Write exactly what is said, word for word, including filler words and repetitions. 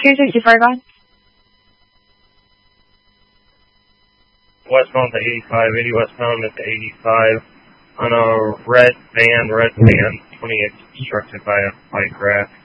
two sixty-four, go ahead. Westbound to eighty-five, eighty westbound at the eighty-five on a red van, red van, twenty-eight, constructed by a bike rack.